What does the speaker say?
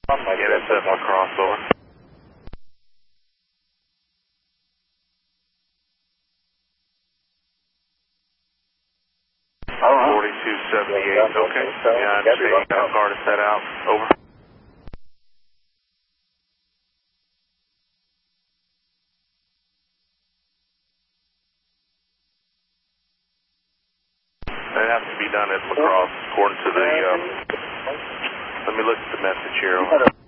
NSF across, over. Uh-huh. 4278, okay. Yeah, I'm seeing guard is set out, over. That has to be done at Lacrosse, according to the, let me look at the message here.